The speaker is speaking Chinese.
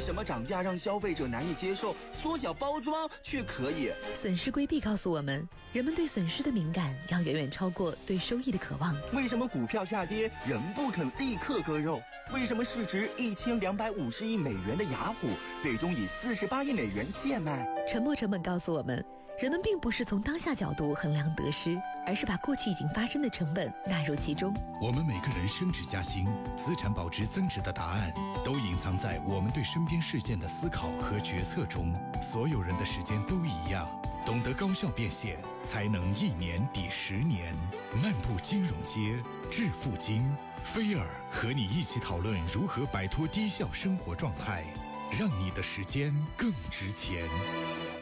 什么涨价让消费者难以接受，缩小包装却可以？ 损失规避告诉我们，人们对损失的敏感要远远超过对收益的渴望。 为什么股票下跌仍不肯立刻割肉？为什么市值1250亿美元的雅虎最终以48亿美元贱卖？ 沉没成本告诉我们，人们并不是从当下角度衡量得失，而是把过去已经发生的成本纳入其中。 我们每个人升职加薪、资产保值增值的答案，都隐藏在我们对身边事件的思考和决策中。所有人的时间都一样，懂得高效变现，才能1年抵10年。漫步金融街，致富经，菲尔和你一起讨论如何摆脱低效生活状态，让你的时间更值钱。